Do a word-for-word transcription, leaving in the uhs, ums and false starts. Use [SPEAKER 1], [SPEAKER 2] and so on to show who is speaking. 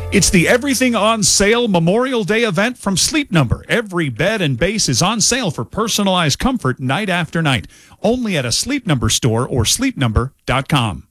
[SPEAKER 1] It's the Everything on Sale Memorial Day event from Sleep Number. Every bed and base is on sale for personalized comfort night after night. Only at a Sleep Number store or sleep number dot com.